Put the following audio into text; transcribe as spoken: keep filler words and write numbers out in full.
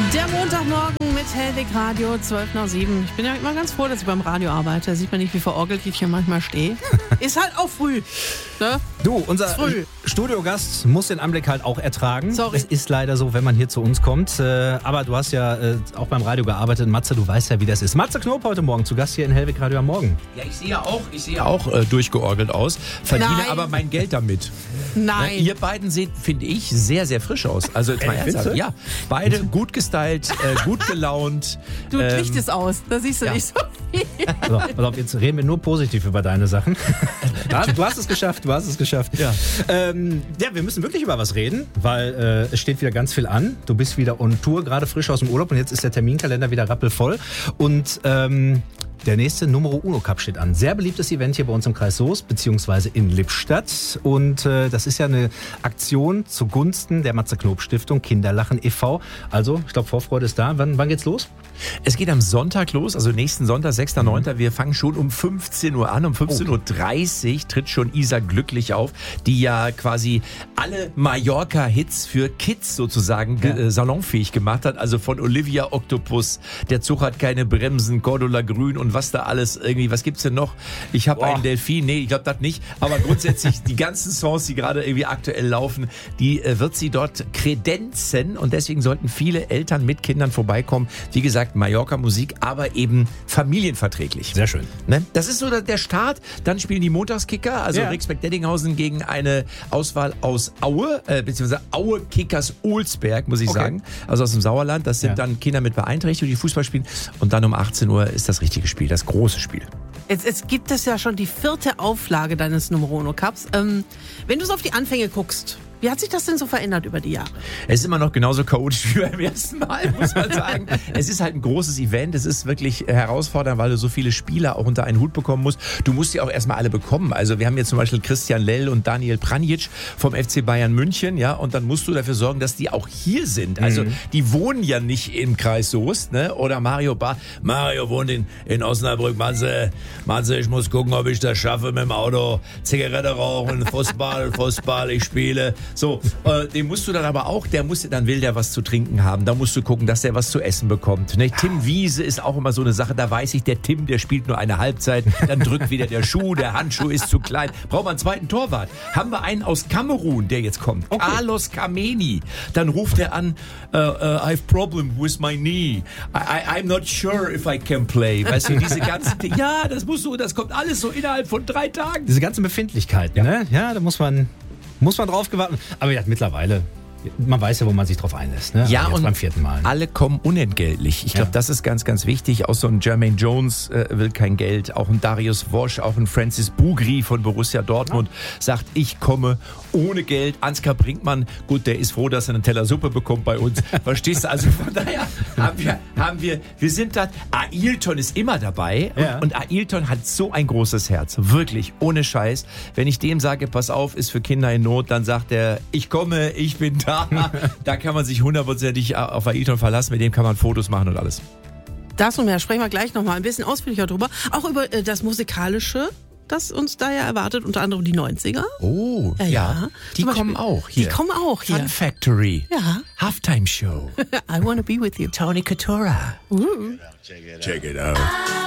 Der Montagmorgen mit Hellwig Radio, zwölf nach sieben. Ich bin ja immer ganz froh, dass ich beim Radio arbeite. Da sieht man nicht, wie verorgelt ich hier manchmal stehe. Ist halt auch früh. Ne? Du, unser früh. Studiogast muss den Anblick halt auch ertragen. Sorry. Es ist leider so, wenn man hier zu uns kommt. Äh, aber du hast ja äh, auch beim Radio gearbeitet. Matze, du weißt ja, wie das ist. Matze Knob heute Morgen zu Gast hier in Hellwig Radio am Morgen. Ja, ich sehe ja auch, ich sehe auch äh, durchgeorgelt aus, verdiene Nein. aber mein Geld damit. Nein. Na, ihr beiden seht, finde ich, sehr, sehr frisch aus. Also jetzt mal Äh, ernsthaft. findest du? Ja, beide gut gestylt, äh, gut gelaunt. Du ähm, trichtest aus, da siehst du ja. nicht so viel. Also, pass auf, jetzt reden wir nur positiv über deine Sachen. Ja, du hast es geschafft, du hast es geschafft. Ja. Ähm, ja, wir müssen wirklich über was reden, weil äh, es steht wieder ganz viel an. Du bist wieder on Tour, gerade frisch aus dem Urlaub und jetzt ist der Terminkalender wieder rappelvoll. Und ähm, der nächste Numero Uno Cup steht an. Sehr beliebtes Event hier bei uns im Kreis Soest, beziehungsweise in Lippstadt. Und äh, das ist ja eine Aktion zugunsten der Matze Knob Stiftung Kinderlachen e V Also, ich glaube, Vorfreude ist da. Wann, wann geht's los? Es geht am Sonntag los, also nächsten Sonntag, sechster neunter Wir fangen schon um fünfzehn Uhr an. Um fünfzehn Uhr dreißig tritt schon Isa Glücklich auf, die ja quasi alle Mallorca-Hits für Kids sozusagen Ja. äh, salonfähig gemacht hat. Also von Olivia Octopus, Der Zug hat keine Bremsen, Cordula Grün und was da alles irgendwie, was gibt's denn noch? Ich habe einen Delfin, nee, ich glaube das nicht. Aber grundsätzlich die ganzen Songs, die gerade irgendwie aktuell laufen, die äh, wird sie dort kredenzen und deswegen sollten viele Eltern mit Kindern vorbeikommen. Wie gesagt, Mallorca-Musik, aber eben familienverträglich. Sehr schön. Ne? Das ist so der- der Start. Dann spielen die Montagskicker, also Ja. Rixbeck-Dettinghausen gegen eine Auswahl aus Aue, äh, beziehungsweise Aue Kickers Ohlsberg, muss ich Okay. sagen. Also aus dem Sauerland. Das sind Ja. dann Kinder mit Beeinträchtigung, die Fußball spielen. Und dann um achtzehn Uhr ist das richtige Spiel, das große Spiel. Jetzt, jetzt gibt es ja schon die vierte Auflage deines Numero Uno Cups. Ähm, wenn du so auf die Anfänge guckst, wie hat sich das denn so verändert über die Jahre? Es ist immer noch genauso chaotisch wie beim ersten Mal, muss man sagen. Es ist halt ein großes Event. Es ist wirklich herausfordernd, weil du so viele Spieler auch unter einen Hut bekommen musst. Du musst die auch erstmal alle bekommen. Also wir haben jetzt zum Beispiel Christian Lell und Daniel Pranjic vom F C Bayern München. Ja, und dann musst du dafür sorgen, dass die auch hier sind. Also die wohnen ja nicht im Kreis Soest. Ne? Oder Mario Bar. Mario wohnt in, in Osnabrück. Matze, Matze, ich muss gucken, ob ich das schaffe mit dem Auto. Zigarette rauchen, Fußball, Fußball, ich spiele. So, äh, den musst du dann aber auch, der muss, dann will der was zu trinken haben. Da musst du gucken, dass der was zu essen bekommt. Ne? Tim Wiese ist auch immer so eine Sache, da weiß ich, der Tim, der spielt nur eine Halbzeit, dann drückt wieder der Schuh, der Handschuh ist zu klein. Braucht man einen zweiten Torwart. Haben wir einen aus Kamerun, der jetzt kommt. Okay. Carlos Kameni. Dann ruft er an, uh, uh, I have problem with my knee. I, I, I'm not sure if I can play. Weißt du, diese ganzen, ja, das musst du, das kommt alles so innerhalb von drei Tagen. Diese ganzen Befindlichkeiten, ja. ne? Ja, da muss man, muss man drauf gewartet. Aber ja, mittlerweile, man weiß ja, wo man sich drauf einlässt, ne? Ja, Aber jetzt und beim vierten Mal. alle kommen unentgeltlich. Ich glaube, Ja. das ist ganz, ganz wichtig. Auch so ein Jermaine Jones äh, will kein Geld. Auch ein Darius Wosch, auch ein Francis Bugri von Borussia Dortmund sagt, ich komme ohne Geld. Ansgar Brinkmann, gut, der ist froh, dass er einen Teller Suppe bekommt bei uns. Verstehst du? Also von daher haben wir, haben wir, wir sind da. Ailton ist immer dabei. Ja. Und, und Ailton hat so ein großes Herz. Wirklich, ohne Scheiß. Wenn ich dem sage, pass auf, ist für Kinder in Not, dann sagt er, ich komme, ich bin da. Da kann man sich hundertprozentig auf Ailton verlassen, mit dem kann man Fotos machen und alles. Das und mehr sprechen wir gleich nochmal ein bisschen ausführlicher drüber. Auch über äh, das Musikalische, das uns da ja erwartet, unter anderem die neunziger. Oh, Ja, ja. Die Zum Beispiel- kommen auch hier. Die kommen auch hier. Fun Factory. Ja. Halftime Show. I wanna be with you. Tony Katura. Uh. Check it out.